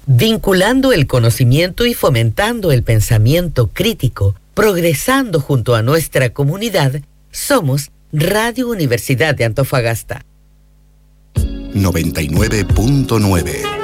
vinculando el conocimiento y fomentando el pensamiento crítico, progresando junto a nuestra comunidad. Somos Radio Universidad de Antofagasta. 99.9